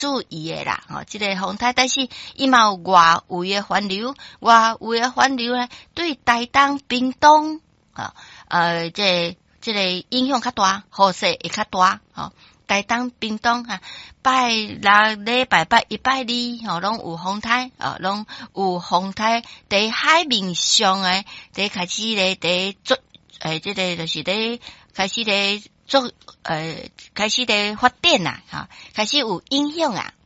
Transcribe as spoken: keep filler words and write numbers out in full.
注意的啦，吼、哦，这个风台，但是伊嘛有外围的环流，外围的环流呢，对台东、屏东啊、哦，呃，这这个影响较大，雨势会较大，吼、哦，台东、屏东啊，拜六礼拜拜一拜二，吼、哦，拢有风台，啊、哦，拢有风台，伫海面上诶，伫开始咧，伫做，诶，这个就是咧，开始咧做，呃，开始咧发展啦，哈、哦，开始有影响啊。